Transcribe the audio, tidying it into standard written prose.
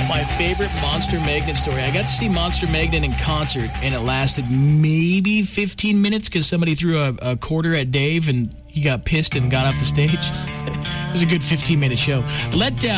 My favorite Monster Magnet story. I got to see Monster Magnet in concert, and it lasted maybe 15 minutes because somebody threw a quarter at Dave, and he got pissed and got off the stage. It was a good 15-minute show.